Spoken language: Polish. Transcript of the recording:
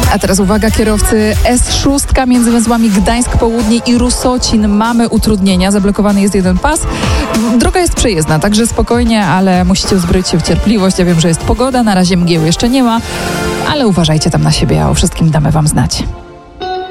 A teraz uwaga, kierowcy S6 między węzłami Gdańsk Południe i Rusocin mamy utrudnienia. Zablokowany jest jeden pas. Droga jest przejezdna, także spokojnie, ale musicie uzbroić się w cierpliwość. Ja wiem, że jest pogoda, na razie mgieł jeszcze nie ma, ale uważajcie tam na siebie, a o wszystkim damy wam znać.